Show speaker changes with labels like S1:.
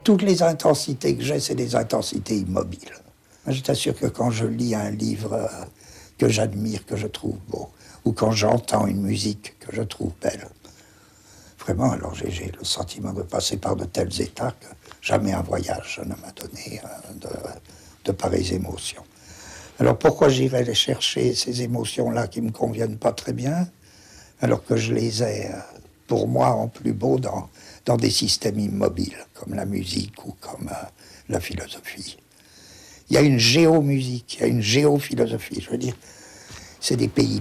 S1: Toutes les intensités que j'ai, c'est des intensités immobiles. Je t'assure que quand je lis un livre que j'admire, que je trouve beau, ou quand j'entends une musique que je trouve belle, vraiment, alors j'ai le sentiment de passer par de tels états que jamais un voyage ne m'a donné de pareilles émotions. Alors pourquoi j'irais les chercher, ces émotions-là qui ne me conviennent pas très bien, alors que je les ai, pour moi, en plus beau dans des systèmes immobiles, comme la musique ou comme la philosophie. Il y a une géomusique, il y a une géophilosophie, je veux dire, c'est des pays